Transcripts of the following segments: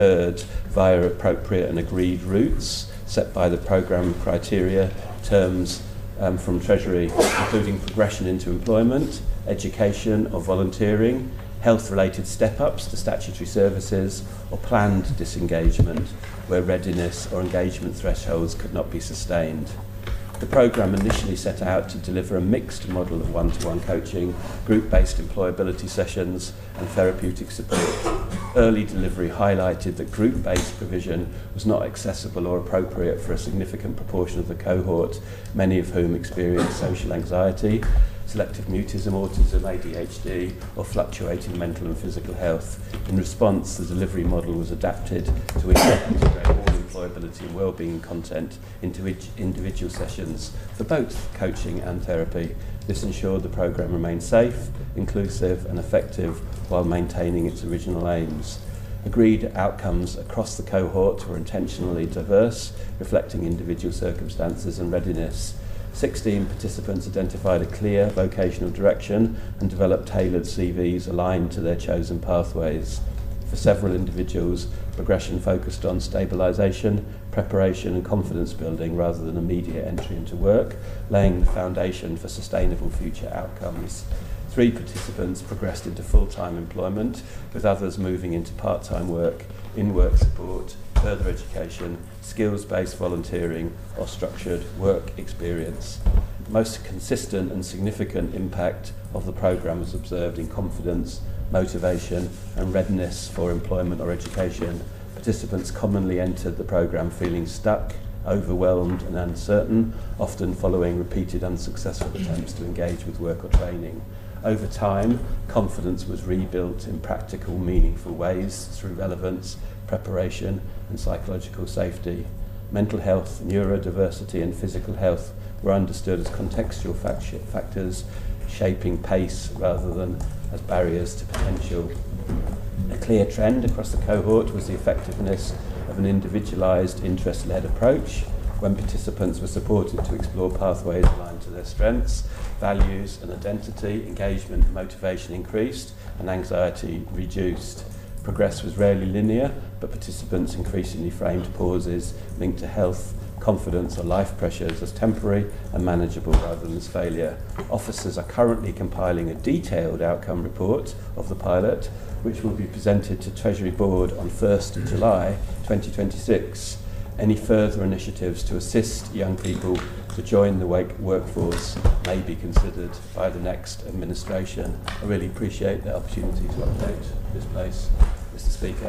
via appropriate and agreed routes set by the programme criteria, terms from Treasury, including progression into employment, education or volunteering, health-related step-ups to statutory services, or planned disengagement where readiness or engagement thresholds could not be sustained. The programme initially set out to deliver a mixed model of one-to-one coaching, group-based employability sessions and therapeutic support. Early delivery highlighted that group-based provision was not accessible or appropriate for a significant proportion of the cohort, many of whom experienced social anxiety, selective mutism, autism, ADHD, or fluctuating mental and physical health. In response, the delivery model was adapted to integrate all employability and wellbeing content into individual sessions for both coaching and therapy. This ensured the programme remained safe, inclusive and effective while maintaining its original aims. Agreed outcomes across the cohort were intentionally diverse, reflecting individual circumstances and readiness. 16 participants identified a clear vocational direction and developed tailored CVs aligned to their chosen pathways. For several individuals, progression focused on stabilisation, preparation and confidence building rather than immediate entry into work, laying the foundation for sustainable future outcomes. 3 participants progressed into full-time employment, with others moving into part-time work, in-work support, further education, skills-based volunteering or structured work experience. The most consistent and significant impact of the programme was observed in confidence, motivation and readiness for employment or education. Participants commonly entered the programme feeling stuck, overwhelmed and uncertain, often following repeated unsuccessful attempts to engage with work or training. Over time, confidence was rebuilt in practical, meaningful ways through relevance, preparation and psychological safety. Mental health, neurodiversity and physical health were understood as contextual factors shaping pace rather than as barriers to potential. A clear trend across the cohort was the effectiveness of an individualised, interest-led approach when participants were supported to explore pathways aligned to their strengths, values and identity. Engagement and motivation increased and anxiety reduced. Progress was rarely linear, but participants increasingly framed pauses linked to health, confidence or life pressures as temporary and manageable rather than as failure. Officers are currently compiling a detailed outcome report of the pilot, which will be presented to Treasury Board on 1st of July 2026. Any further initiatives to assist young people to join the workforce may be considered by the next administration. I really appreciate the opportunity to update this place, Mr. Speaker.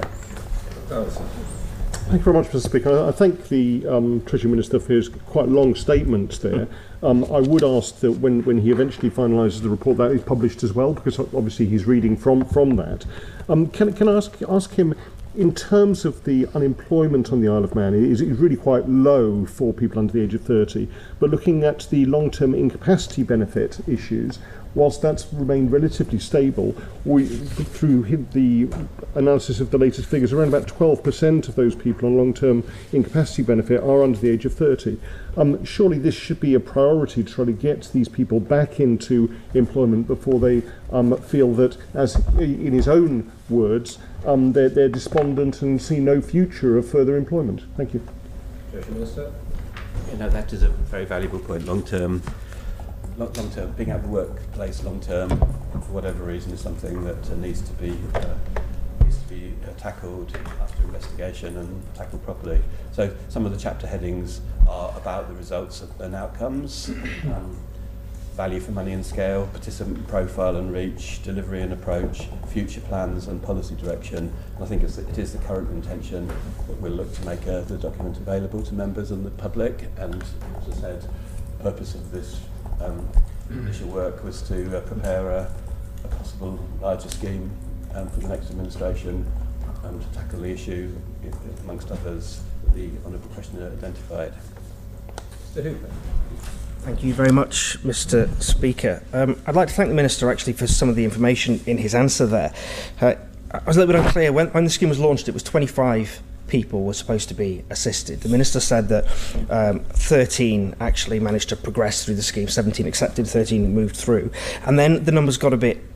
Thank you very much, Mr. Speaker. I thank the Treasury Minister for his quite long statement there. I would ask that when he eventually finalises the report, that is published as well, because obviously he's reading from that. Can I ask him, in terms of the unemployment on the Isle of Man, it is really quite low for people under the age of 30, but looking at the long-term incapacity benefit issues, whilst that's remained relatively stable, through the analysis of the latest figures, around about 12% of those people on long-term incapacity benefit are under the age of 30. Surely this should be a priority to try to get these people back into employment before they feel that, as in his own words, they're despondent and see no future of further employment. Thank you. Minister? That is a very valuable point. Long-term, being out of the workplace long-term, for whatever reason, is something that needs to be tackled after investigation and tackled properly. So some of the chapter headings are about the results and outcomes, value for money and scale, participant profile and reach, delivery and approach, future plans and policy direction. And I think it is the current intention that we'll look to make the document available to members and the public. And as I said, the purpose of this initial work was to prepare a possible larger scheme for the next administration to tackle the issue, amongst others, that the Honourable Questioner identified. Mr. Hooper. Thank you very much, Mr. Speaker. I'd like to thank the Minister actually for some of the information in his answer there. I was a little bit unclear. When the scheme was launched, it was 25 people were supposed to be assisted. The Minister said that 13 actually managed to progress through the scheme, 17 accepted, 13 moved through. And then the numbers got a bit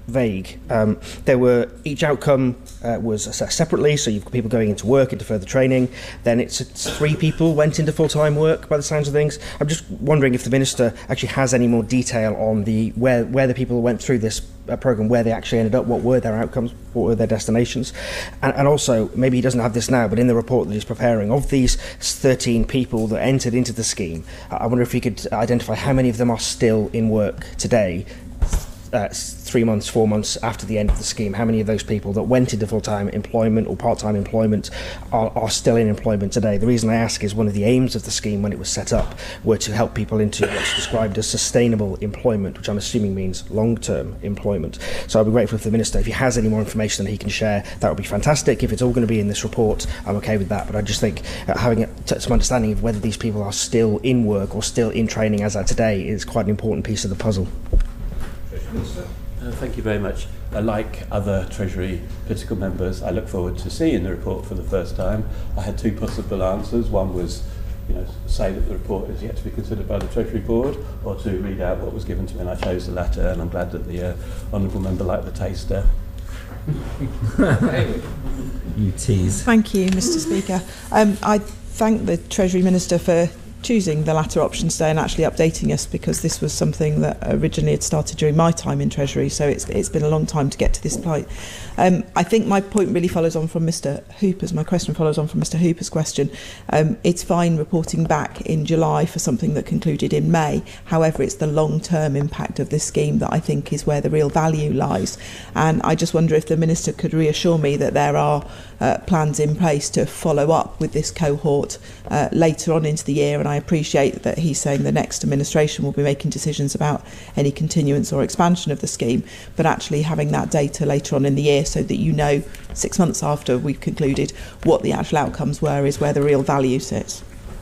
vague. Each outcome was assessed separately, so you've got people going into work, into further training. Then it's 3 people went into full-time work by the sounds of things. I'm just wondering if the Minister actually has any more detail on where the people went through this programme, where they actually ended up, what were their outcomes, what were their destinations. And also, maybe he doesn't have this now, but in the report that he's preparing, of these 13 people that entered into the scheme, I wonder if he could identify how many of them are still in work today, 3 months, 4 months after the end of the scheme. How many of those people that went into full-time employment or part-time employment are still in employment today? The reason I ask is one of the aims of the scheme when it was set up were to help people into what's described as sustainable employment, which I'm assuming means long-term employment. So I'd be grateful if the Minister, if he has any more information that he can share, that would be fantastic. If it's all going to be in this report, I'm okay with that. But I just think having some understanding of whether these people are still in work or still in training as at today is quite an important piece of the puzzle. Thank you very much. Like other Treasury political members, I look forward to seeing the report for the first time. I had 2 possible answers. One was, say that the report is yet to be considered by the Treasury Board, or to read out what was given to me, and I chose the latter, and I'm glad that the honourable member liked the taster. You tease. Thank you, Mr. Speaker. I thank the Treasury Minister for choosing the latter option today and actually updating us, because this was something that originally had started during my time in Treasury, so it's been a long time to get to this point. I think my point really follows on from Mr. Hooper's, my question follows on from Mr. Hooper's question. It's fine reporting back in July for something that concluded in May. However, it's the long-term impact of this scheme that I think is where the real value lies. And I just wonder if the Minister could reassure me that there are plans in place to follow up with this cohort later on into the year. And I appreciate that he's saying the next administration will be making decisions about any continuance or expansion of the scheme, but actually having that data later on in the year so that 6 months after we've concluded what the actual outcomes were is where the real value sits.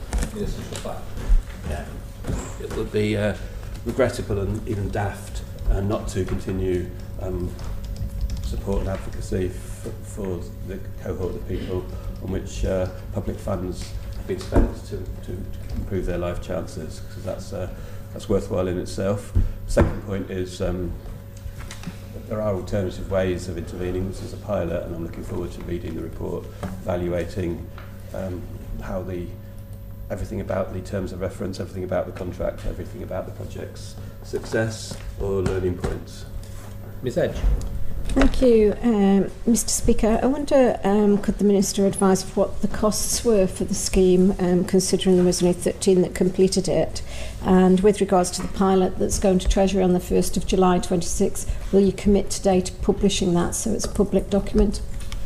Yeah. It would be regrettable and even daft not to continue support and advocacy for the cohort of people on which public funds have been spent to improve their life chances, because that's worthwhile in itself. Second point is there are alternative ways of intervening. This is a pilot, and I'm looking forward to reading the report, evaluating how everything about the terms of reference, everything about the contract, everything about the project's success or learning points. Ms Edge. Thank you, Mr. Speaker. I wonder, could the Minister advise of what the costs were for the scheme, considering there was only 13 that completed it? And with regards to the pilot that's going to Treasury on the 1st of July 26, will you commit today to publishing that so it's a public document?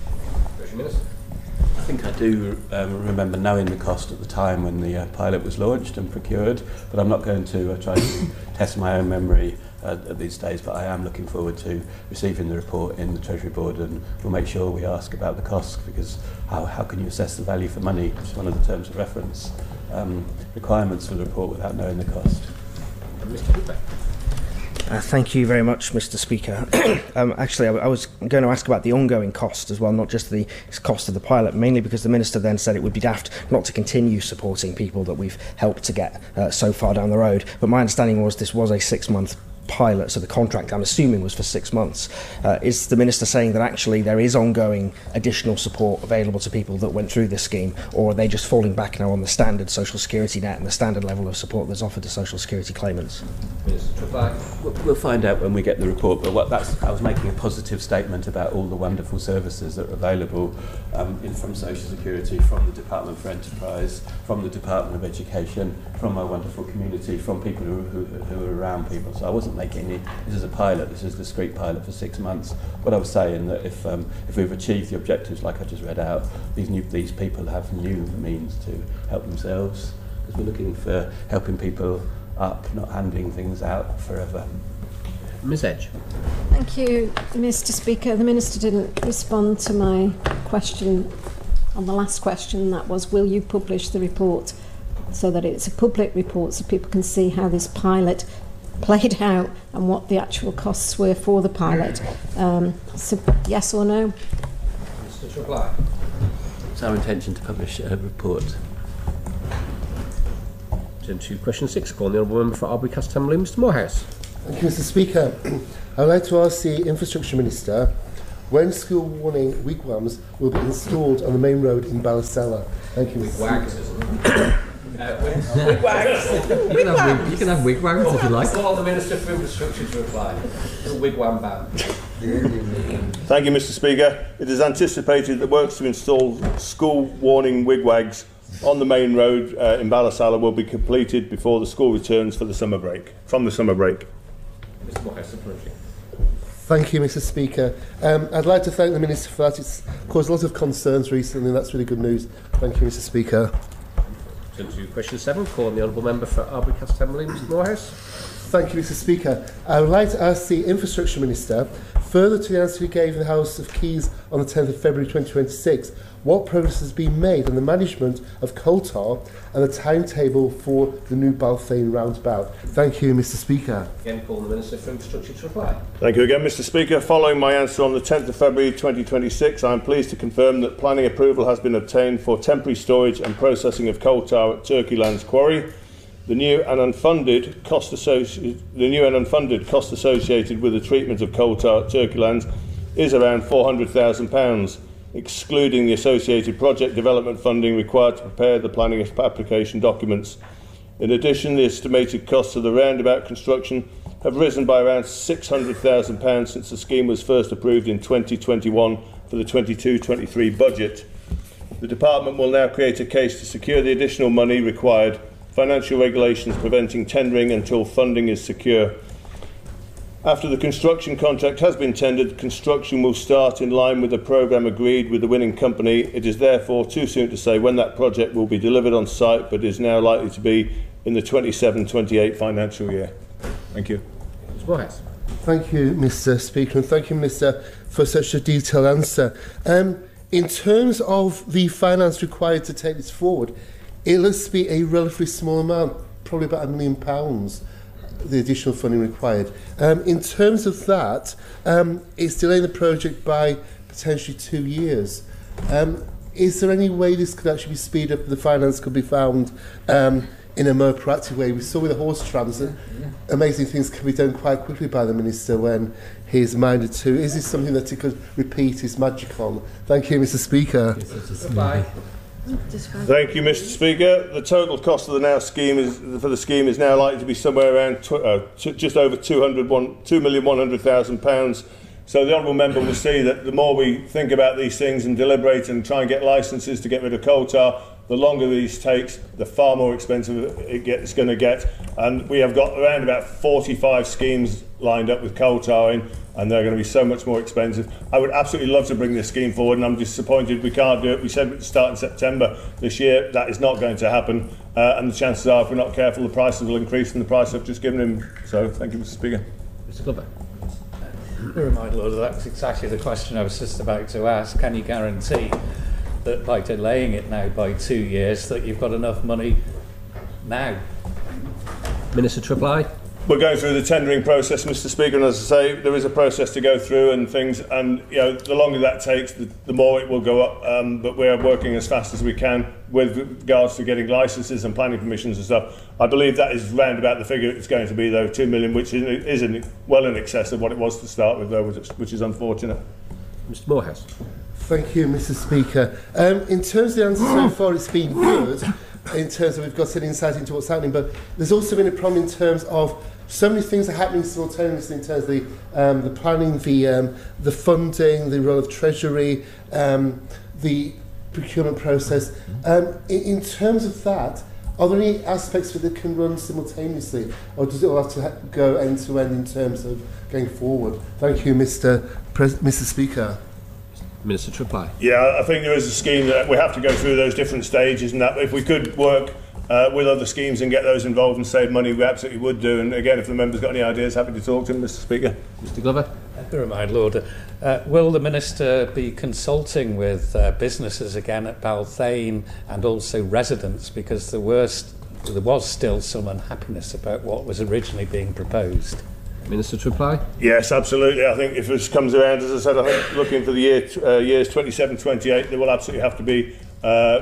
I think I do remember knowing the cost at the time when the pilot was launched and procured, but I'm not going to try to test my own memory at these days, but I am looking forward to receiving the report in the Treasury Board, and we'll make sure we ask about the costs, because how can you assess the value for money? It's one of the terms of reference requirements for the report without knowing the cost. Mr. Cooper. Thank you very much, Mr. Speaker. Actually, I was going to ask about the ongoing cost as well, not just the cost of the pilot, mainly because the Minister then said it would be daft not to continue supporting people that we've helped to get so far down the road. But my understanding was this was a 6-month pilot, so the contract, I'm assuming, was for 6 months. Is the Minister saying that actually there is ongoing additional support available to people that went through this scheme, or are they just falling back now on the standard social security net and the standard level of support that's offered to social security claimants? We'll find out when we get the report, but I was making a positive statement about all the wonderful services that are available from Social Security, from the Department for Enterprise, from the Department of Education, from our wonderful community, from people who are around people. So I wasn't making this is a pilot, this is a discrete pilot for 6 months. What I was saying that if we've achieved the objectives like I just read out, these people have new means to help themselves, because we're looking for helping people up, not handing things out forever. Ms Edge. Thank you, Mr. Speaker. The Minister didn't respond to my question on the last question, that was, will you publish the report so that it's a public report so people can see how this pilot played out and what the actual costs were for the pilot? So yes or no? Mr. Reply. It's our intention to publish a report. Turn to question 6, calling the Honourable Member for Albury Castle Mr. Morehouse. Thank you, Mr. Speaker. I'd like to ask the Infrastructure Minister when school warning wigwams will be installed on the main road in Ballasella. Thank you, Mr. Wags, Speaker. isn't it? You can have wigwams if you like. Call the Minister for Infrastructure to reply. The wigwam ban. Thank you, Mr. Speaker. It is anticipated that works to install school warning wigwags on the main road in Ballasalla will be completed before the school returns for the summer break. From the summer break. Mr. Moores, approaching. Thank you, Mr. Speaker. I'd like to thank the Minister for that. It's caused a lot of concerns recently, and that's really good news. Thank you, Mr. Speaker. Turn to question 7. Call on the Honourable Member for Arbury Castemberley, Mr. Moores. Thank you, Mr. Speaker. I would like to ask the Infrastructure Minister, further to the answer he gave in the House of Keys on the 10th of February 2026, what progress has been made on the management of coal tar and the timetable for the new Balthane roundabout. Thank you, Mr. Speaker. Again, call on the Minister for Infrastructure to reply. Thank you again, Mr. Speaker. Following my answer on the 10th of February 2026, I am pleased to confirm that planning approval has been obtained for temporary storage and processing of coal tar at Turkeylands Quarry. The new and unfunded cost associated with the treatment of coal tar at Turkeylands is around £400,000, excluding the associated project development funding required to prepare the planning application documents. In addition, the estimated costs of the roundabout construction have risen by around £600,000 since the scheme was first approved in 2021 for the 22-23 budget. The Department will now create a case to secure the additional money required, financial regulations preventing tendering until funding is secure. After the construction contract has been tendered, construction will start in line with the programme agreed with the winning company. It is therefore too soon to say when that project will be delivered on site, but is now likely to be in the 27-28 financial year. Thank you. Mr. Moores. Thank you, Mr. Speaker, and thank you, Minister, for such a detailed answer. In terms of the finance required to take this forward, it looks to be a relatively small amount, probably about £1 million, the additional funding required. In terms of that, it's delaying the project by potentially 2 years. Is there any way this could actually be speed up, the finance could be found in a more proactive way? We saw with the horse trams that amazing things can be done quite quickly by the Minister when he's minded to. Is this something that he could repeat his magic on? Thank you, Mr. Speaker. Bye. Thank you, Mr. Speaker. The total cost of the scheme is now likely to be somewhere around just over £2,100,000. So the Honourable Member will see that the more we think about these things and deliberate and try and get licences to get rid of coal tar, the longer these takes, the far more expensive it's going to get. And we have got around about 45 schemes lined up with coal tar in, and they're going to be so much more expensive. I would absolutely love to bring this scheme forward, and I'm disappointed we can't do it. We said we'd start in September this year. That is not going to happen, and the chances are, if we're not careful, the prices will increase from the price I've just given him. So, thank you, Mr. Speaker. Mr. Glover. My Lord, that's exactly the question I was just about to ask. Can you guarantee that by delaying it now by 2 years that you've got enough money now? Minister to reply. We're going through the tendering process, Mr. Speaker, and as I say, there is a process to go through and things, and the longer that takes, the more it will go up. But we are working as fast as we can with regards to getting licences and planning permissions and stuff. I believe that is round about the figure it's going to be, though, 2 million, which is well in excess of what it was to start with, though, which is unfortunate. Mr. Moores. Thank you, Mr. Speaker. In terms of the answer so far, it's been good. In terms of we've got some insight into what's happening, but there's also been a problem in terms of so many things are happening simultaneously in terms of the planning, the funding, the role of Treasury, the procurement process. In terms of that, are there any aspects that can run simultaneously, or does it all have to go end to end in terms of going forward? Thank you, Mr. Speaker. Minister to reply. Yeah, I think there is a scheme that we have to go through those different stages, and that if we could work with other schemes and get those involved and save money, we absolutely would do. And again, if the member's got any ideas, happy to talk to him, Mr. Speaker. Mr. Glover. My Lord, will the Minister be consulting with businesses again at Balthane and also residents, because there was still some unhappiness about what was originally being proposed? Minister to reply. Yes, absolutely. I think if this comes around, as I said, I think looking for the years 27-28, there will absolutely have to be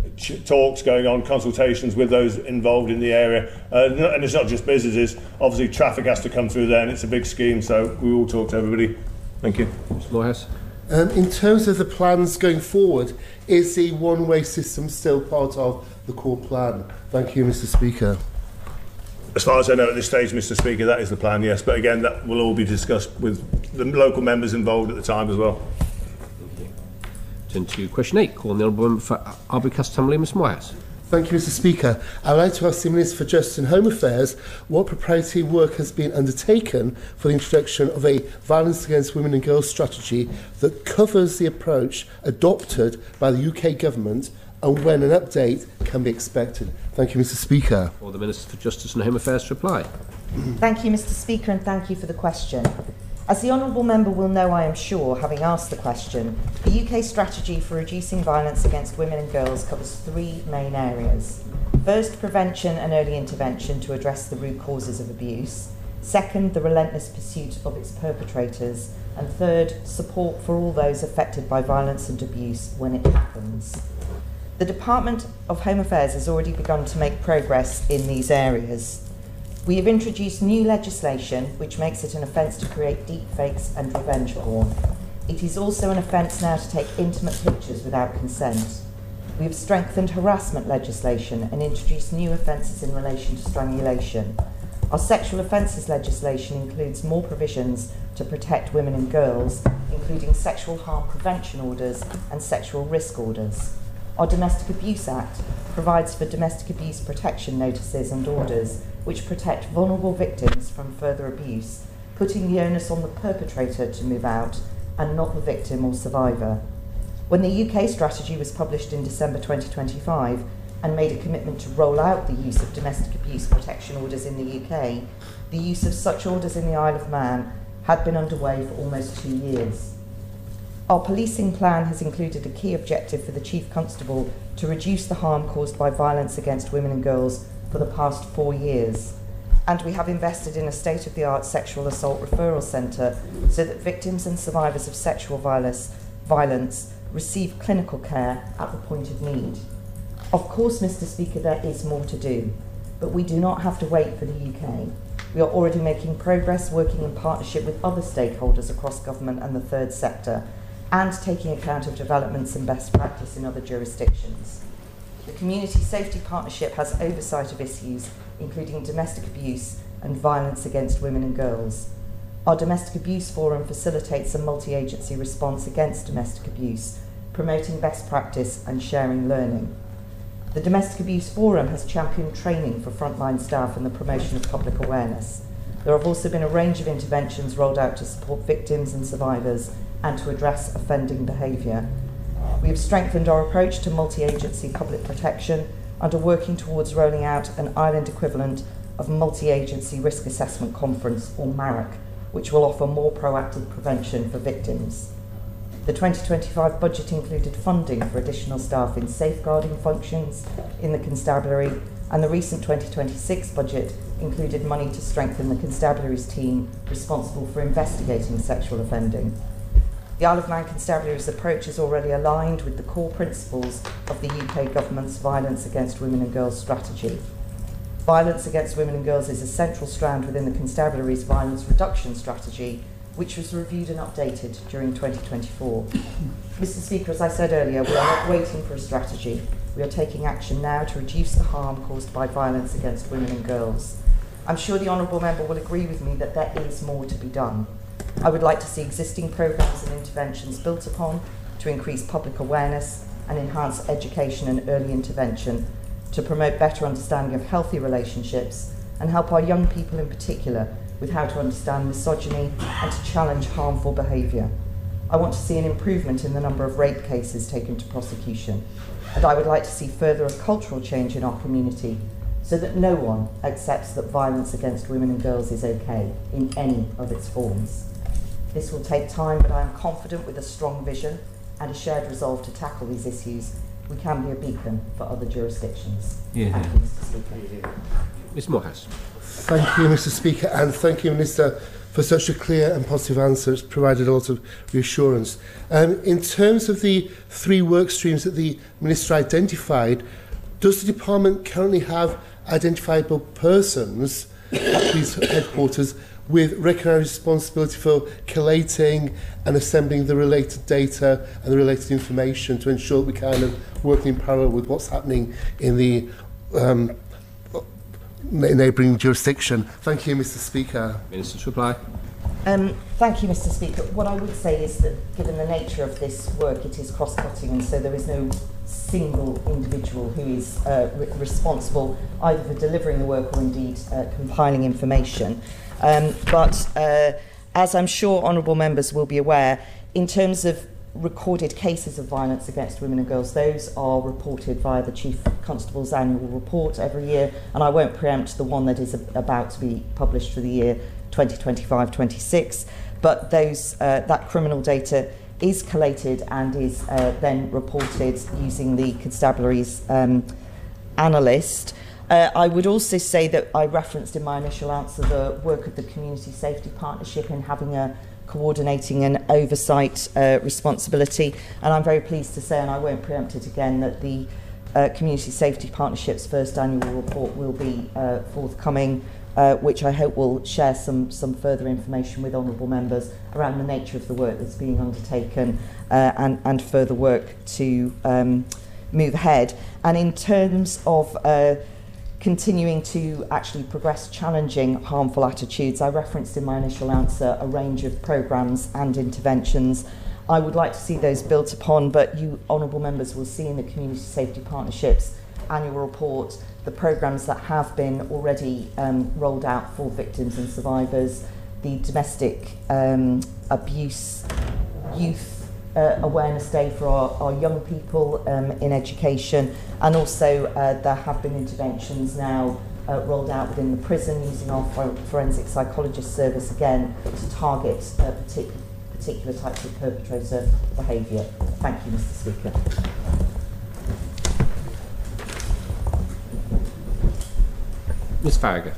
talks going on, consultations with those involved in the area. And it's not just businesses. Obviously, traffic has to come through there, and it's a big scheme, so we will talk to everybody. Thank you. Mr. Morehouse. In terms of the plans going forward, is the one-way system still part of the core plan? Thank you, Mr. Speaker. As far as I know at this stage, Mr. Speaker, that is the plan, yes. But again, that will all be discussed with the local members involved at the time as well. Turn to question 8. Call on the Honourable Member for Arbroath Tamley, Mr. Moyes. Thank you, Mr. Speaker. I'd like to ask the Minister for Justice and Home Affairs what preparatory work has been undertaken for the introduction of a violence against women and girls strategy that covers the approach adopted by the UK Government, and when an update can be expected. Thank you, Mr. Speaker. Or the Minister for Justice and Home Affairs to reply. Thank you, Mr. Speaker, and thank you for the question. As the Honourable Member will know, I am sure, having asked the question, the UK strategy for reducing violence against women and girls covers 3 main areas. First, prevention and early intervention to address the root causes of abuse. Second, the relentless pursuit of its perpetrators. And third, support for all those affected by violence and abuse when it happens. The Department of Home Affairs has already begun to make progress in these areas. We have introduced new legislation which makes it an offence to create deepfakes and revenge porn. It is also an offence now to take intimate pictures without consent. We have strengthened harassment legislation and introduced new offences in relation to strangulation. Our sexual offences legislation includes more provisions to protect women and girls, including sexual harm prevention orders and sexual risk orders. Our Domestic Abuse Act provides for domestic abuse protection notices and orders which protect vulnerable victims from further abuse, putting the onus on the perpetrator to move out and not the victim or survivor. When the UK strategy was published in December 2025 and made a commitment to roll out the use of domestic abuse protection orders in the UK, the use of such orders in the Isle of Man had been underway for almost 2 years. Our policing plan has included a key objective for the Chief Constable to reduce the harm caused by violence against women and girls for the past 4 years. And we have invested in a state-of-the-art sexual assault referral centre so that victims and survivors of sexual violence receive clinical care at the point of need. Of course, Mr. Speaker, there is more to do, but we do not have to wait for the UK. We are already making progress working in partnership with other stakeholders across government and the third sector, and taking account of developments and best practice in other jurisdictions. The Community Safety Partnership has oversight of issues including domestic abuse and violence against women and girls. Our Domestic Abuse Forum facilitates a multi-agency response against domestic abuse, promoting best practice and sharing learning. The Domestic Abuse Forum has championed training for frontline staff and the promotion of public awareness. There have also been a range of interventions rolled out to support victims and survivors and to address offending behaviour. We have strengthened our approach to multi-agency public protection and are working towards rolling out an island equivalent of Multi-Agency Risk Assessment Conference, or MARIC, which will offer more proactive prevention for victims. The 2025 budget included funding for additional staff in safeguarding functions in the constabulary, and the recent 2026 budget included money to strengthen the constabulary's team responsible for investigating sexual offending. The Isle of Man Constabulary's approach is already aligned with the core principles of the UK Government's Violence Against Women and Girls strategy. Violence against women and girls is a central strand within the Constabulary's violence reduction strategy, which was reviewed and updated during 2024. Mr. Speaker, as I said earlier, we are not waiting for a strategy. We are taking action now to reduce the harm caused by violence against women and girls. I'm sure the Honourable Member will agree with me that there is more to be done. I would like to see existing programmes and interventions built upon to increase public awareness and enhance education and early intervention to promote better understanding of healthy relationships and help our young people in particular with how to understand misogyny and to challenge harmful behaviour. I want to see an improvement in the number of rape cases taken to prosecution, and I would like to see further cultural change in our community so that no one accepts that violence against women and girls is okay in any of its forms. This will take time, but I am confident with a strong vision and a shared resolve to tackle these issues, we can be a beacon for other jurisdictions. Yeah. Thank you, Mr. Speaker. Mr. Morehouse. Thank you, Mr. Speaker, and thank you, Minister, for such a clear and positive answer. It's provided a lot of reassurance. In terms of the 3 work streams that the Minister identified, does the Department currently have identifiable persons at these headquarters with recognised responsibility for collating and assembling the related data and the related information to ensure that we kind of work in parallel with what's happening in the neighbouring jurisdiction? Thank you, Mr. Speaker. Minister to reply. Thank you, Mr. Speaker. What I would say is that given the nature of this work, it is cross-cutting, and so there is no single individual who is responsible either for delivering the work or indeed compiling information. But as I'm sure honourable members will be aware, in terms of recorded cases of violence against women and girls, those are reported via the Chief Constable's annual report every year, and I won't preempt the one that is about to be published for the year 2025-26, but that criminal data is collated and is then reported using the Constabulary's analyst. I would also say that I referenced in my initial answer the work of the Community Safety Partnership in having a coordinating and oversight responsibility, and I'm very pleased to say, and I won't preempt it again, that the Community Safety Partnership's first annual report will be forthcoming, which I hope will share some further information with honourable members around the nature of the work that's being undertaken and further work to move ahead. And in terms of continuing to actually progress challenging harmful attitudes, I referenced in my initial answer a range of programmes and interventions. I would like to see those built upon, but you honourable members will see in the Community Safety Partnership's annual report the programmes that have been already rolled out for victims and survivors, the Domestic Abuse Youth Awareness Day for our young people in education, and also there have been interventions now rolled out within the prison using our forensic psychologist service again to target particular types of perpetrator behaviour. Thank you, Mr. Speaker. Ms Farragher.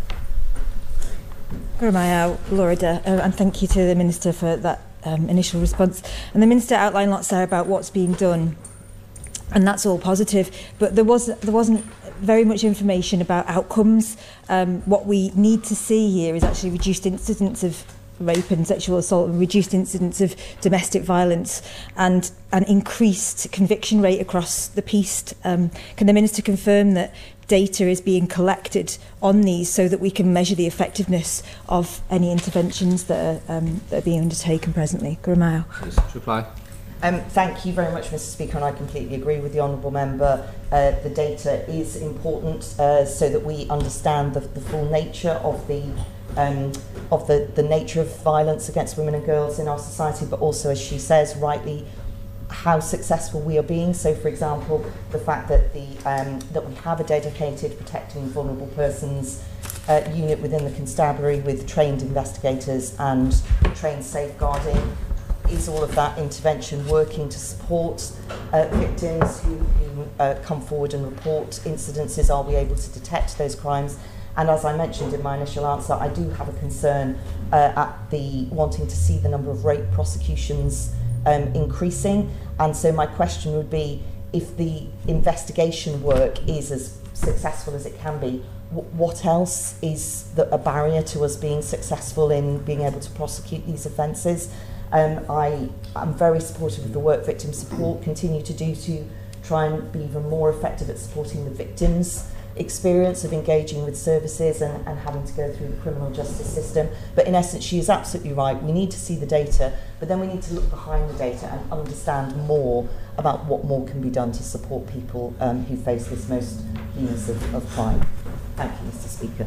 Lorida, and thank you to the Minister for that initial response. And the Minister outlined lots there about what's being done, and that's all positive, but there wasn't very much information about outcomes. What we need to see here is actually reduced incidents of rape and sexual assault, and reduced incidents of domestic violence, and an increased conviction rate across the piece. Can the Minister confirm that data is being collected on these so that we can measure the effectiveness of any interventions that are being undertaken presently? Gurmao. Reply. Thank you very much, Mr. Speaker, and I completely agree with the honourable member. The data is important so that we understand the full nature of the nature of violence against women and girls in our society, but also, as she says rightly, how successful we are being. So, for example, the fact that that we have a dedicated protecting vulnerable persons unit within the Constabulary with trained investigators and trained safeguarding. Is all of that intervention working to support victims who come forward and report incidences? Are we able to detect those crimes? And as I mentioned in my initial answer, I do have a concern at the wanting to see the number of rape prosecutions increasing. And so my question would be, if the investigation work is as successful as it can be, what else is a barrier to us being successful in being able to prosecute these offences? I am very supportive of the work Victim Support continue to do to try and be even more effective at supporting the victims' experience of engaging with services and having to go through the criminal justice system. But in essence, she is absolutely right. We need to see the data, but then we need to look behind the data and understand more about what more can be done to support people who face this most heinous of crime. Thank you, Mr. Speaker.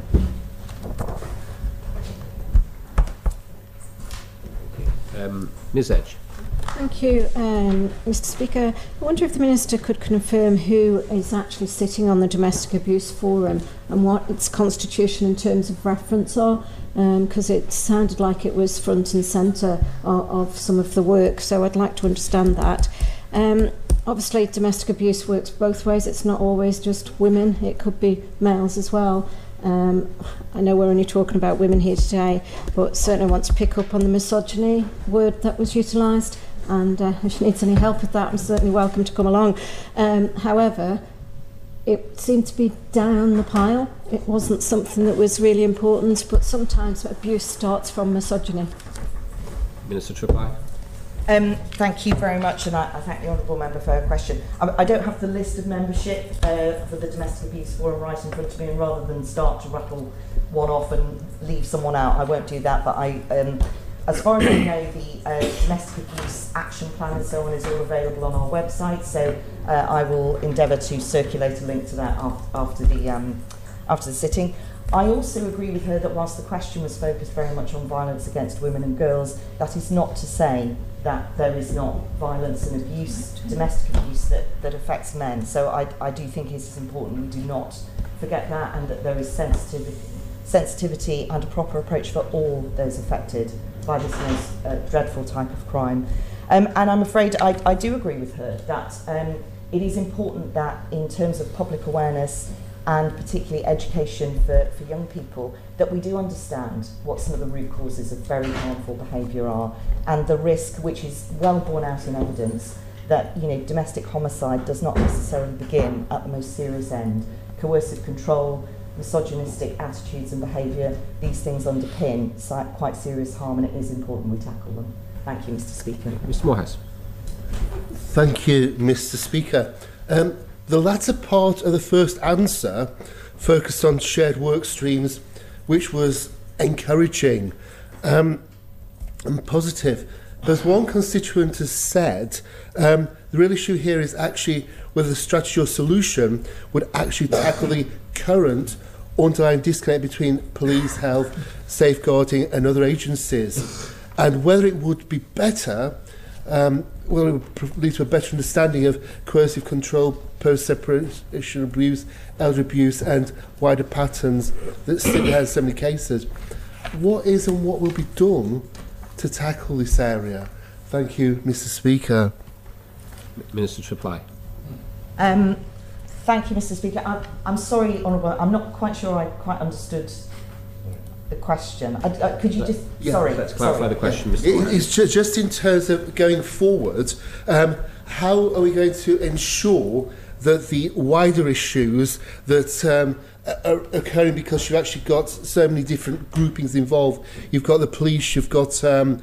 Ms Edge. Thank you, Mr. Speaker. I wonder if the Minister could confirm who is actually sitting on the Domestic Abuse Forum and what its constitution in terms of reference are, because it sounded like it was front and centre of some of the work, so I'd like to understand that. Obviously, domestic abuse works both ways. It's not always just women. It could be males as well. I know we're only talking about women here today, but certainly want to pick up on the misogyny word that was utilised, and if she needs any help with that, I'm certainly welcome to come along. However, it seemed to be down the pile. It wasn't something that was really important, but sometimes abuse starts from misogyny. Minister to reply. Thank you very much, and I thank the Honourable Member for her question. I don't have the list of membership for the Domestic Abuse Forum right in front of me, and rather than start to rattle one off and leave someone out, I won't do that, but as far as I know, the Domestic Abuse Action Plan and so on is all available on our website, so I will endeavour to circulate a link to that after the sitting. I also agree with her that whilst the question was focused very much on violence against women and girls, that is not to say that there is not violence and abuse, domestic abuse, that affects men. So I do think it is important we do not forget that, and that there is sensitivity and a proper approach for all those affected by this most dreadful type of crime. And I'm afraid I do agree with her that it is important that in terms of public awareness and particularly education for young people, that we do understand what some of the root causes of very harmful behaviour are, and the risk, which is well borne out in evidence, that domestic homicide does not necessarily begin at the most serious end. Coercive control, misogynistic attitudes and behaviour, these things underpin quite serious harm, and it is important we tackle them. Thank you, Mr. Speaker. Mr. Morehouse. Thank you, Mr. Speaker. The latter part of the first answer focused on shared work streams, which was encouraging and positive. But as one constituent has said, the real issue here is actually whether the strategy or solution would actually tackle the current underlying disconnect between police, health, safeguarding and other agencies, and whether it would be better, well, it would lead to a better understanding of coercive control, post-separation abuse, elder abuse and wider patterns that still have so many cases. What is and what will be done to tackle this area? Thank you, Mr. Speaker. Minister to reply. Thank you, Mr. Speaker. I'm sorry, Honourable, I'm not quite sure I quite understood the question. Could you just... Yeah, sorry. Let's clarify the question, Mr. Morehouse. It's just in terms of going forward, how are we going to ensure that the wider issues that are occurring, because you've actually got so many different groupings involved. You've got the police, you've got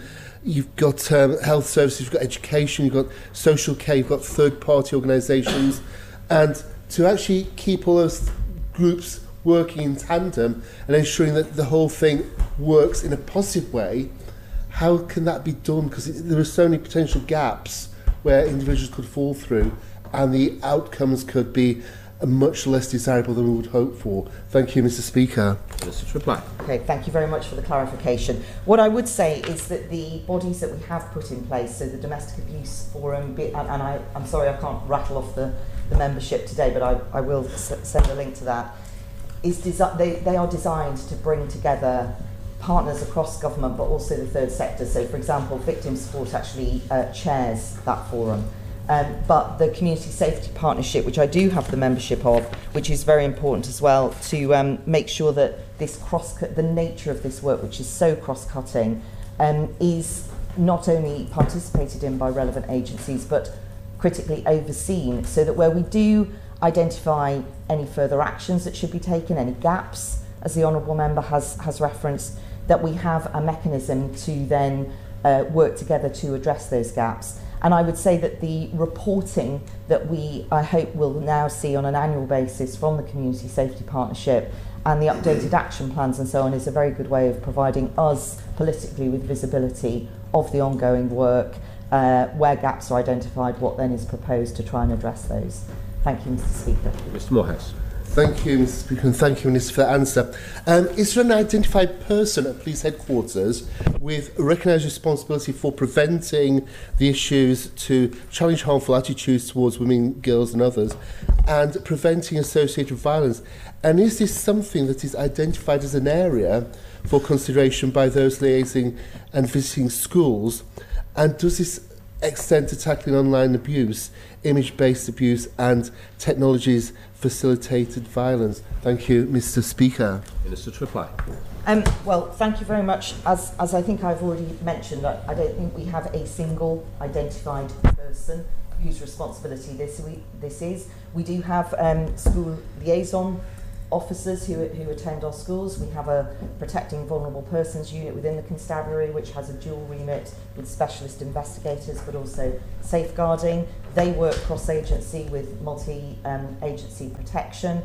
health services, you've got education, you've got social care, you've got third-party organisations, and to actually keep all those groups working in tandem and ensuring that the whole thing works in a positive way, how can that be done? Because there are so many potential gaps where individuals could fall through, and the outcomes could be much less desirable than we would hope for. Thank you, Mr. Speaker. Minister to reply. Okay, thank you very much for the clarification. What I would say is that the bodies that we have put in place, so the Domestic Abuse Forum, I'm sorry I can't rattle off the membership today, but I will send a link to that, they are designed to bring together partners across government, but also the third sector. So, for example, Victim Support actually chairs that forum. But the Community Safety Partnership, which I do have the membership of, which is very important as well, to make sure that this the nature of this work, which is so cross-cutting, is not only participated in by relevant agencies, but critically overseen, so that where we do identify any further actions that should be taken, any gaps, as the Honourable Member has referenced, that we have a mechanism to then work together to address those gaps. And I would say that the reporting that I hope will now see on an annual basis from the Community Safety Partnership and the updated action plans and so on is a very good way of providing us politically with visibility of the ongoing work, where gaps are identified, what then is proposed to try and address those. Thank you, Mr. Speaker. Mr. Morehouse. Thank you, Mr. Speaker, and thank you, Minister, for the answer. Is there an identified person at police headquarters with recognised responsibility for preventing the issues to challenge harmful attitudes towards women, girls and others, and preventing associated violence? And is this something that is identified as an area for consideration by those liaising and visiting schools? And does this extend to tackling online abuse, image-based abuse and technologies facilitated violence? Thank you, Mr. Speaker. Minister to reply. Well, thank you very much. As I think I've already mentioned, I don't think we have a single identified person whose responsibility this is. We do have school liaison officers who attend our schools. We have a Protecting Vulnerable Persons unit within the constabulary, which has a dual remit with specialist investigators, but also safeguarding. They work cross-agency with multi-agency protection.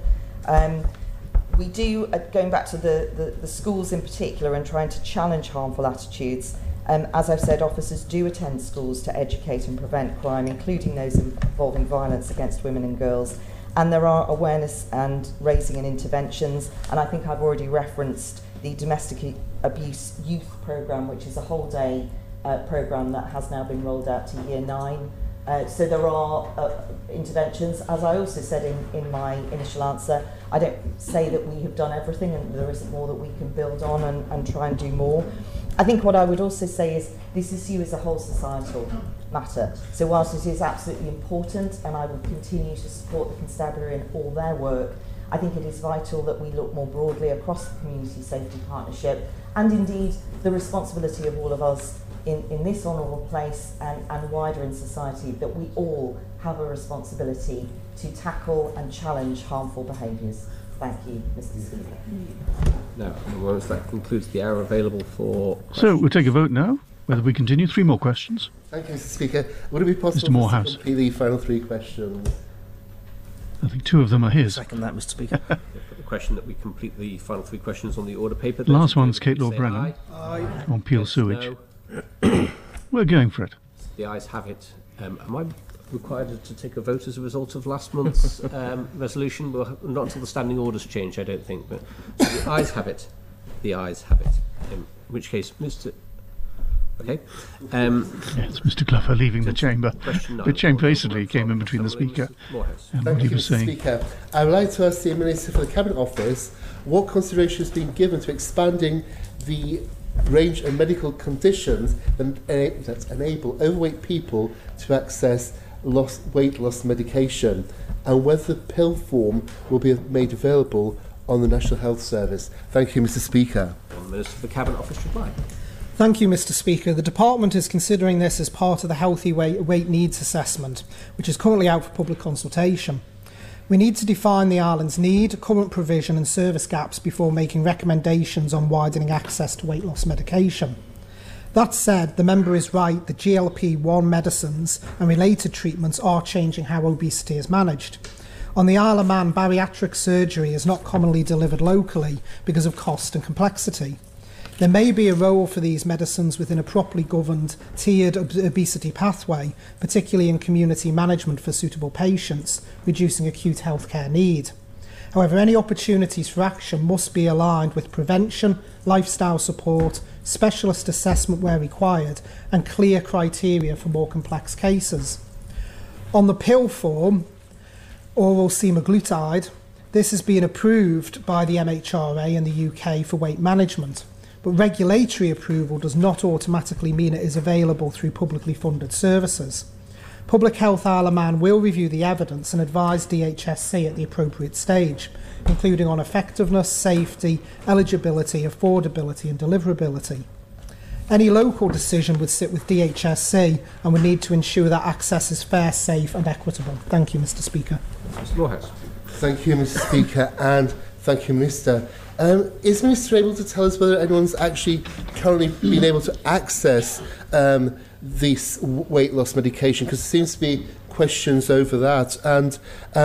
We do, going back to the schools in particular and trying to challenge harmful attitudes, as I've said, officers do attend schools to educate and prevent crime, including those involving violence against women and girls. And there are awareness and raising and interventions. And I think I've already referenced the Domestic Abuse Youth Programme, which is a whole day programme that has now been rolled out to Year 9. So there are interventions. As I also said in my initial answer, I don't say that we have done everything and there isn't more that we can build on and try and do more. I think what I would also say is this issue is a whole societal matter. So whilst it is absolutely important and I will continue to support the Constabulary in all their work, I think it is vital that we look more broadly across the Community Safety Partnership and indeed the responsibility of all of us in this honourable place and wider in society, that we all have a responsibility to tackle and challenge harmful behaviours. Thank you, Mr. Speaker. Now, that concludes the hour available for questions. So we'll take a vote now, whether we continue. 3 more questions. Thank you, Mr. Speaker. Would it be possible Mr. Morehouse. to complete the final 3 questions? I think 2 of them are his. Second that, Mr. Speaker. The question that we complete the final 3 questions on the order paper. Last one's Kate Lord Brennan Aye. on Peel Sewage. We're going for it. The ayes have it. Am I required to take a vote as a result of last month's resolution? Well, not until the standing orders change, I don't think. But so the ayes have it. The ayes have it. In which case, Mr. Okay. Yes, Mr. Clougher leaving the chamber. But shamefacedly came in between the Speaker and what he was saying. Speaker. I would like to ask the Minister for the Cabinet Office what consideration has been given to expanding the range of medical conditions that enable overweight people to access weight loss medication, and whether the pill form will be made available on the National Health Service. Thank you, Mr. Speaker. Minister for the Cabinet Office reply. Thank you, Mr. Speaker. The Department is considering this as part of the Healthy Weight Needs Assessment, which is currently out for public consultation. We need to define the island's need, current provision and service gaps before making recommendations on widening access to weight loss medication. That said, the member is right that GLP-1 medicines and related treatments are changing how obesity is managed. On the Isle of Man, bariatric surgery is not commonly delivered locally because of cost and complexity. There may be a role for these medicines within a properly governed, tiered obesity pathway, particularly in community management for suitable patients, reducing acute healthcare need. However, any opportunities for action must be aligned with prevention, lifestyle support, specialist assessment where required, and clear criteria for more complex cases. On the pill form, oral semaglutide, this has been approved by the MHRA in the UK for weight management. But regulatory approval does not automatically mean it is available through publicly funded services. Public Health Isle of Man will review the evidence and advise DHSC at the appropriate stage, including on effectiveness, safety, eligibility, affordability and deliverability. Any local decision would sit with DHSC and would need to ensure that access is fair, safe and equitable. Thank you, Mr. Speaker. Mr. Morehouse. Thank you, Mr. Speaker, and thank you, Minister. Is the Minister able to tell us whether anyone's actually currently been able to access this weight loss medication? Because there seems to be questions over that. And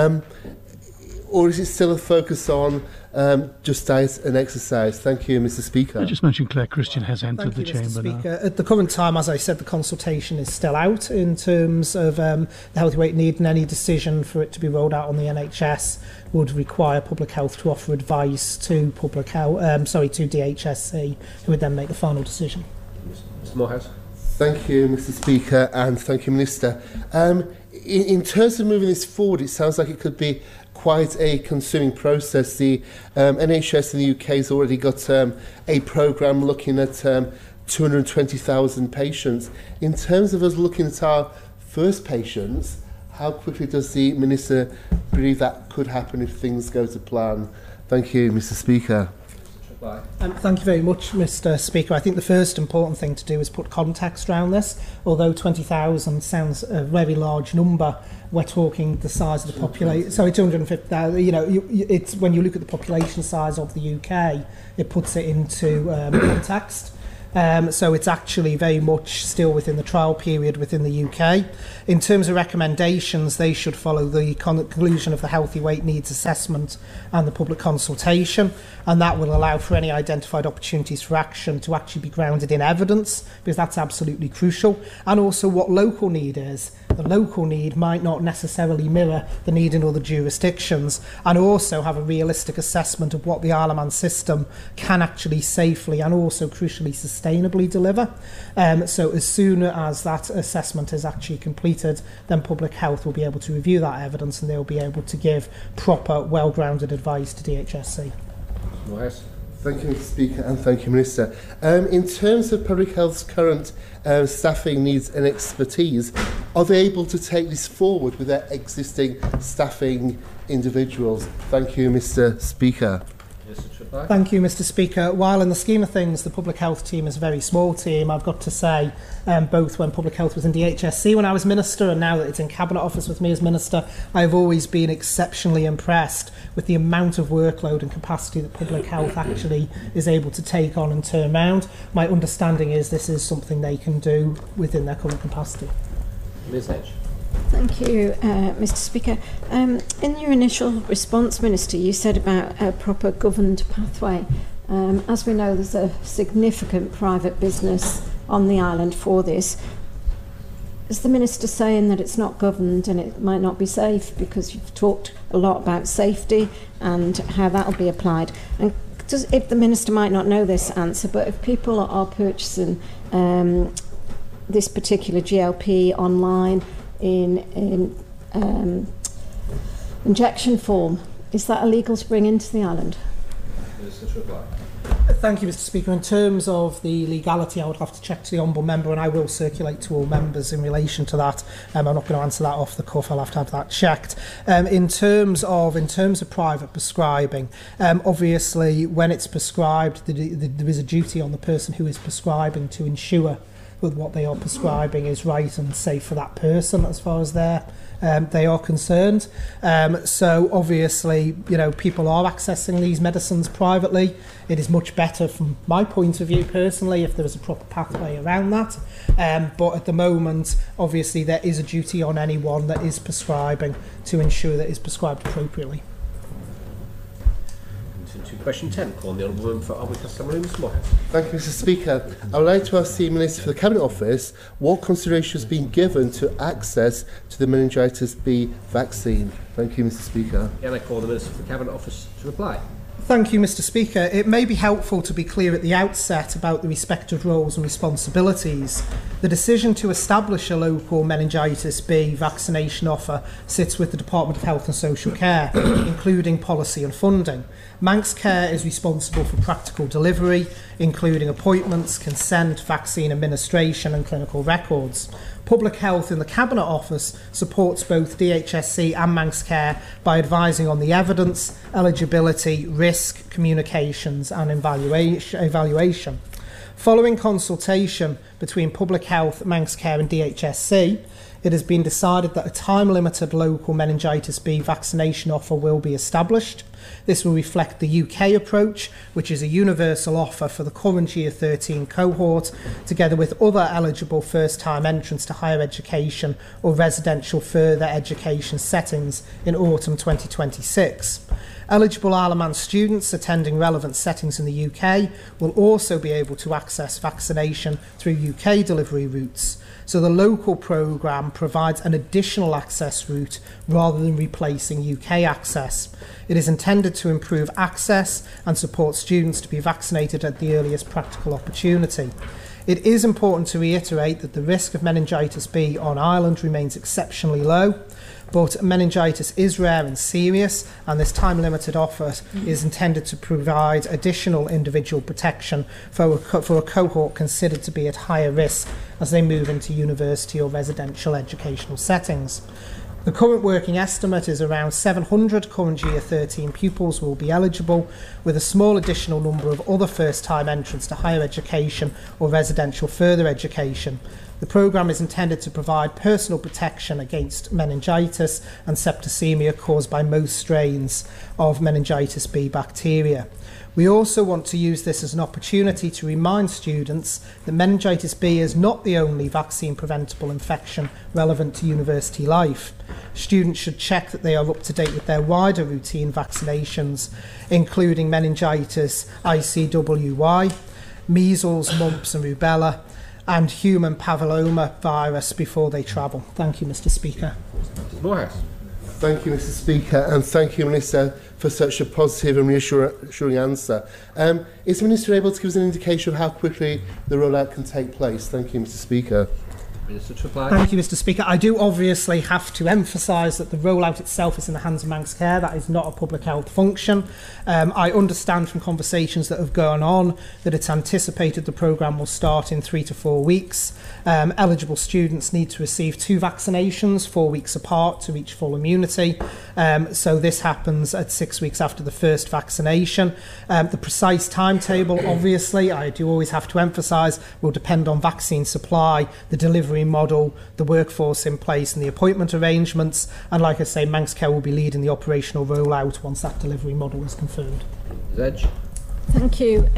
or is it still a focus on just diet and exercise? Thank you, Mr. Speaker. I just mentioned Claire Christian has entered the chamber now. At the current time, as I said, the consultation is still out in terms of the healthy weight need, and any decision for it to be rolled out on the NHS would require Public Health to offer advice to Public Health, to DHSC, who would then make the final decision. Mr. Morehouse. Thank you, Mr. Speaker, and thank you, Minister. In terms of moving this forward, it sounds like it could be quite a consuming process. The NHS in the UK has already got a programme looking at 220,000 patients. In terms of us looking at our first patients, how quickly does the Minister believe that could happen if things go to plan? Thank you, Mr. Speaker. Thank you very much, Mr. Speaker. I think the first important thing to do is put context around this. Although 20,000 sounds a very large number, we're talking the size of the population. Sorry, 250,000. You know, it's when you look at the population size of the UK, it puts it into context. So it's actually very much still within the trial period within the UK. In terms of recommendations, they should follow the conclusion of the Healthy Weight Needs Assessment and the public consultation, and that will allow for any identified opportunities for action to actually be grounded in evidence, because that's absolutely crucial, and also what local need is. The local need might not necessarily mirror the need in other jurisdictions, and also have a realistic assessment of what the Isle of Man system can actually safely and also crucially sustainably deliver. So as soon as that assessment is actually completed, then Public Health will be able to review that evidence and they'll be able to give proper, well-grounded advice to DHSC. Right. Thank you, Mr. Speaker, and thank you, Minister. In terms of Public Health's current staffing needs and expertise, are they able to take this forward with their existing staffing individuals? Thank you, Mr. Speaker. Thank you, Mr. Speaker. While in the scheme of things, the Public Health team is a very small team, I've got to say, both when Public Health was in DHSC when I was Minister and now that it's in Cabinet Office with me as Minister, I've always been exceptionally impressed with the amount of workload and capacity that Public Health actually is able to take on and turn around. My understanding is this is something they can do within their current capacity. Ms. Hedge. Thank you, Mr. Speaker. In your initial response, Minister, you said about a proper governed pathway. As we know, there's a significant private business on the island for this. Is the Minister saying that it's not governed and it might not be safe? Because you've talked a lot about safety and how that will be applied. And if the Minister might not know this answer, but if people are purchasing this particular GLP online, in injection form, is that illegal to bring into the island? Thank you, Mr. Speaker. In terms of the legality, I would have to check to the Honourable Member, and I will circulate to all members in relation to that. I'm not going to answer that off the cuff. I'll have to have that checked. In terms of private prescribing, obviously, when it's prescribed, there is a duty on the person who is prescribing to ensure that what they are prescribing is right and safe for that person as far as they are concerned. So obviously, you know, people are accessing these medicines privately. It is much better from my point of view personally if there is a proper pathway around that. But at the moment, obviously, there is a duty on anyone that is prescribing to ensure that it's prescribed appropriately. Question 10, call on the Honourable Member for Arbroath-Castlemaine, Mr. Moorhead. Thank you, Mr. Speaker. I would like to ask the Minister for the Cabinet Office what consideration has been given to access to the meningitis B vaccine. Thank you, Mr. Speaker. And I call the Minister for the Cabinet Office to reply. Thank you, Mr. Speaker. It may be helpful to be clear at the outset about the respective roles and responsibilities. The decision to establish a local meningitis B vaccination offer sits with the Department of Health and Social Care, including policy and funding. Manx Care is responsible for practical delivery, including appointments, consent, vaccine administration and clinical records. Public Health in the Cabinet Office supports both DHSC and Manx Care by advising on the evidence, eligibility, risk, communications and evaluation. Following consultation between Public Health, Manx Care and DHSC, it has been decided that a time-limited local meningitis B vaccination offer will be established. This will reflect the UK approach, which is a universal offer for the current Year 13 cohort, together with other eligible first-time entrants to higher education or residential further education settings in autumn 2026. Eligible Isle of Man students attending relevant settings in the UK will also be able to access vaccination through UK delivery routes. So the local programme provides an additional access route rather than replacing UK access. It is intended to improve access and support students to be vaccinated at the earliest practical opportunity. It is important to reiterate that the risk of meningitis B on Ireland remains exceptionally low. But meningitis is rare and serious, and this time-limited offer is intended to provide additional individual protection for a cohort considered to be at higher risk as they move into university or residential educational settings. The current working estimate is around 700 current Year 13 pupils will be eligible, with a small additional number of other first-time entrants to higher education or residential further education. The programme is intended to provide personal protection against meningitis and septicemia caused by most strains of meningitis B bacteria. We also want to use this as an opportunity to remind students that meningitis B is not the only vaccine-preventable infection relevant to university life. Students should check that they are up to date with their wider routine vaccinations, including meningitis, ICWY, measles, mumps and rubella, and human papilloma virus before they travel. Thank you, Mr. Speaker. Morehouse. Thank you, Mr. Speaker, and thank you, Minister, for such a positive and reassuring answer. Is the Minister able to give us an indication of how quickly the rollout can take place? Thank you, Mr. Speaker. Minister to reply. Thank you, Mr. Speaker. I do obviously have to emphasise that the rollout itself is in the hands of Manx Care. That is not a public health function. I understand from conversations that have gone on that it's anticipated the programme will start in 3 to 4 weeks. Eligible students need to receive 2 vaccinations, 4 weeks apart to reach full immunity. So this happens at 6 weeks after the first vaccination. The precise timetable, obviously, I do always have to emphasise, will depend on vaccine supply, the delivery model, the workforce in place and the appointment arrangements, and like I say, Manx Care will be leading the operational rollout once that delivery model is confirmed. Zedge. Thank you,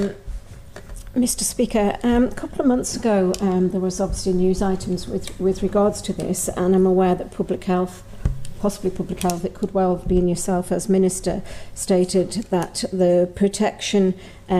Mr. Speaker. A couple of months ago there was obviously news items with regards to this, and I'm aware that Public Health, possibly Public Health, it could well have been yourself as Minister, stated that the protection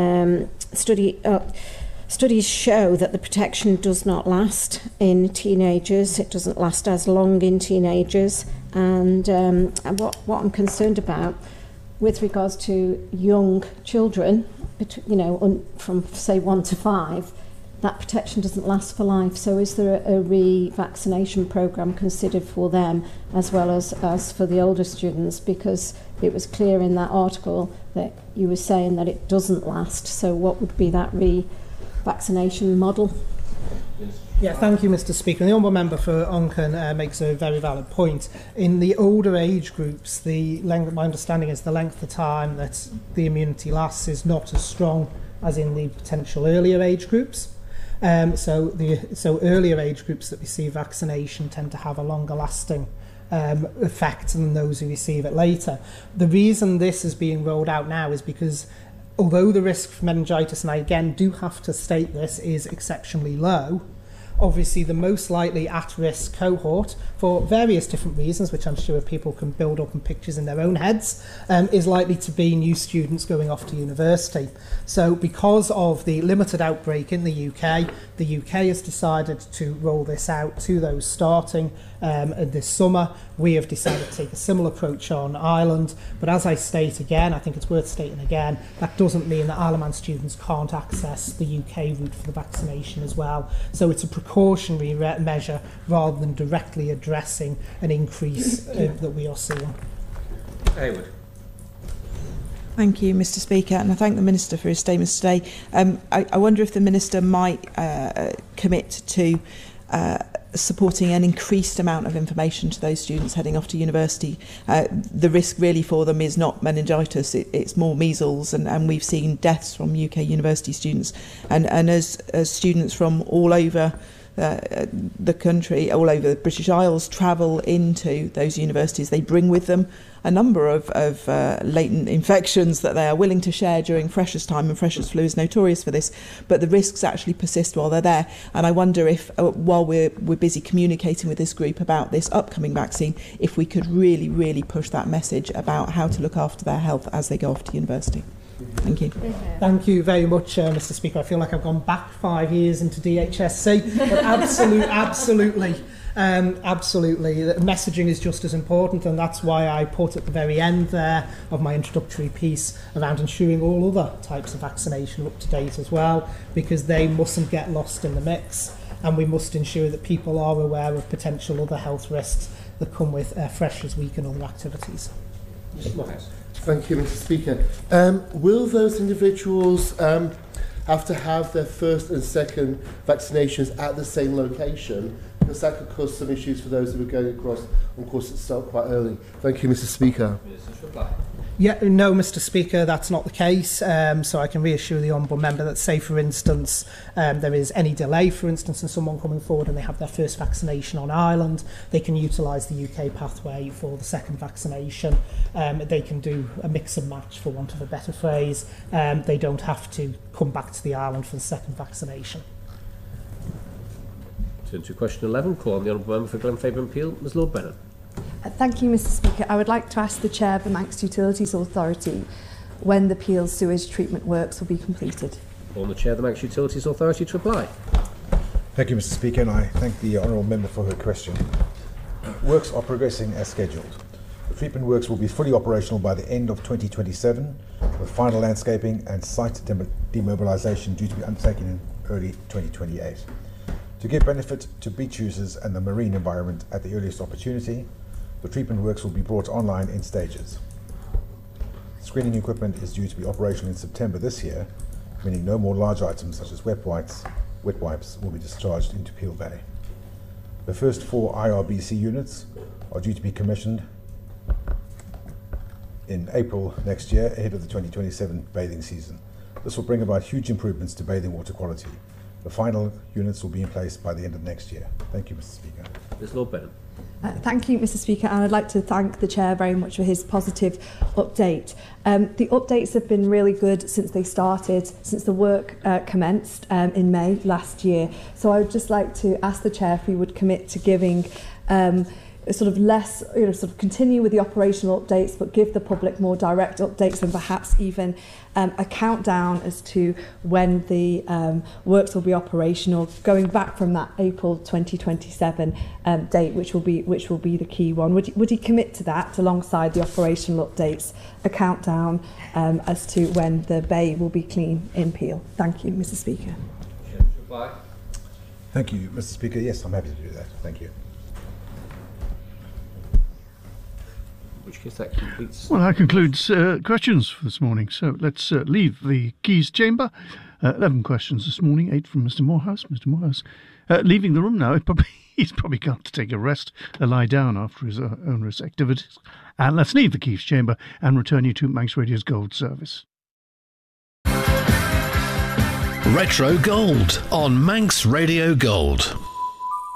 studies show that the protection does not last in teenagers. It doesn't last as long in teenagers. And what I'm concerned about with regards to young children, you know, from say 1 to 5, that protection doesn't last for life. So is there a revaccination programme considered for them as well as for the older students? Because it was clear in that article that you were saying that it doesn't last. So what would be that vaccination model? Yeah, thank you, Mr. Speaker. And the Honourable Member for Onken makes a very valid point. In the older age groups, my understanding is the length of time that the immunity lasts is not as strong as in the potential earlier age groups. So earlier age groups that receive vaccination tend to have a longer lasting effect than those who receive it later. The reason this is being rolled out now is because although the risk for meningitis, and I again do have to state this, is exceptionally low, obviously the most likely at-risk cohort, for various different reasons, which I'm sure people can build up in pictures in their own heads, is likely to be new students going off to university. So because of the limited outbreak in the UK has decided to roll this out to those starting this summer. We have decided to take a similar approach on Ireland, but as I state again, I think it's worth stating again, that doesn't mean that Isle of Man students can't access the UK route for the vaccination as well. So it's a precautionary measure rather than directly addressing an increase that we are seeing. Hayward. Thank you, Mr. Speaker, and I thank the Minister for his statements today. I wonder if the Minister might commit to supporting an increased amount of information to those students heading off to university. The risk really for them is not meningitis, it's more measles, and we've seen deaths from UK university students. And as students from all over the country, all over the British Isles, travel into those universities, they bring with them a number of latent infections that they are willing to share during Freshers' time, and Freshers' flu is notorious for this, but the risks actually persist while they're there. And I wonder if, while we're busy communicating with this group about this upcoming vaccine, if we could really push that message about how to look after their health as they go off to university. Thank you. Thank you very much, Mr. Speaker. I feel like I've gone back 5 years into DHSC, but absolutely. Absolutely, the messaging is just as important, and that's why I put at the very end there of my introductory piece around ensuring all other types of vaccination are up to date as well, because they mustn't get lost in the mix, and we must ensure that people are aware of potential other health risks that come with Freshers' Week and other activities. Thank you, Mr. Speaker. Will those individuals have to have their first and second vaccinations at the same location? Because that could cause some issues for those who are going across, of course, it started quite early. Thank you, Mr. Speaker. Yeah, no, Mr. Speaker, that's not the case. So I can reassure the Honourable Member that, say, for instance, there is any delay, for instance, in someone coming forward and they have their first vaccination on Ireland, they can utilise the UK pathway for the second vaccination. They can do a mix and match, for want of a better phrase. They don't have to come back to the island for the second vaccination. Turn to question 11. Call on the Honourable Member for Glenfaber and Peel, Ms Lord Bennett. Thank you, Mr. Speaker. I would like to ask the Chair of the Manx Utilities Authority when the Peel sewage treatment works will be completed. Call on the Chair of the Manx Utilities Authority to reply. Thank you, Mr. Speaker, and I thank the Honourable Member for her question. Works are progressing as scheduled. The treatment works will be fully operational by the end of 2027, with final landscaping and site demobilisation due to be undertaken in early 2028. To give benefit to beach users and the marine environment at the earliest opportunity, the treatment works will be brought online in stages. Screening equipment is due to be operational in September this year, meaning no more large items such as wet wipes will be discharged into Peel Valley. The first 4 IRBC units are due to be commissioned in April next year, ahead of the 2027 bathing season. This will bring about huge improvements to bathing water quality. The final units will be in place by the end of next year. Thank you, Mr. Speaker. Ms Lord Bennett. Thank you, Mr. Speaker, and I'd like to thank the Chair very much for his positive update. The updates have been really good since they started, since the work commenced in May last year. So I would just like to ask the Chair if he would commit to giving sort of less, sort of continue with the operational updates, but give the public more direct updates and perhaps even a countdown as to when the works will be operational, going back from that April 2027 date, which will be the key one. Would he commit to that alongside the operational updates, a countdown as to when the bay will be clean in Peel? Thank you, Mr. Speaker. Thank you, Mr. Speaker. Yes, I'm happy to do that. Thank you. Which case that completes. Well, that concludes questions for this morning. So let's leave the Keys chamber. 11 questions this morning, 8 from Mr. Morehouse. Mr. Morehouse leaving the room now. He's probably got to take a rest, lie down after his onerous activities. And let's leave the Keys chamber and return you to Manx Radio's Gold service. Retro Gold on Manx Radio Gold.